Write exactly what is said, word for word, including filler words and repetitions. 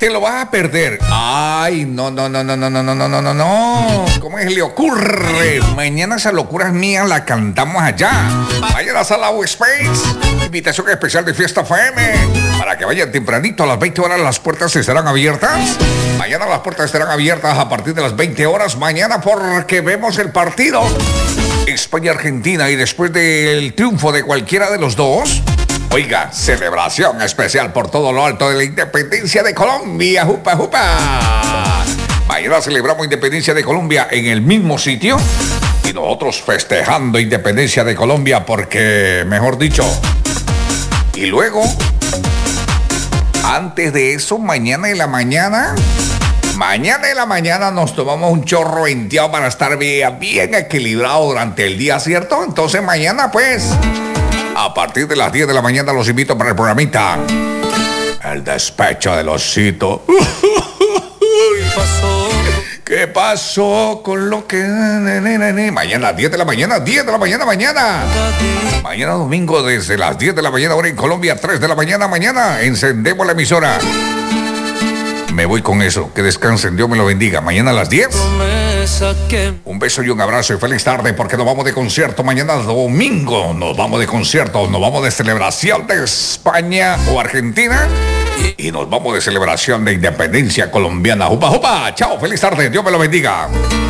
te lo vas a perder. Ay, no, no, no, no, no, no, no, no, no, no, no. ¿Cómo es le ocurre? Mañana esa locura es mía, la cantamos allá. Vayan a Sala Space. Invitación especial de Fiesta F M. Para que vayan tempranito a las veinte horas, las puertas estarán abiertas. Mañana las puertas estarán abiertas a partir de las veinte horas. Mañana porque vemos el partido España-Argentina y después del triunfo de cualquiera de los dos, oiga, celebración especial por todo lo alto de la independencia de Colombia. ¡Jupa, jupa! Mañana celebramos independencia de Colombia en el mismo sitio y nosotros festejando independencia de Colombia porque, mejor dicho, y luego, antes de eso, mañana en la mañana... Mañana en la mañana nos tomamos un chorro venteado para estar bien, bien equilibrado durante el día, ¿cierto? Entonces mañana pues, a partir de las diez de la mañana los invito para el programita El Despecho del Osito. ¿Qué pasó con lo que... Mañana diez de la mañana, diez de la mañana, mañana. Mañana domingo desde las diez de la mañana, hora en Colombia, tres de la mañana, mañana. Encendemos la emisora. Me voy con eso. Que descansen. Dios me lo bendiga. Mañana a las diez. Un beso y un abrazo y feliz tarde porque nos vamos de concierto. Mañana domingo nos vamos de concierto. Nos vamos de celebración de España o Argentina. Y nos vamos de celebración de independencia colombiana. ¡Jupa, jupa! Chao, feliz tarde. Dios me lo bendiga.